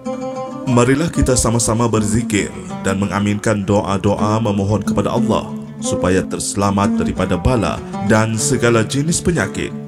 Marilah kita sama-sama berzikir dan mengaminkan doa-doa memohon kepada Allah supaya terselamat daripada bala dan segala jenis penyakit.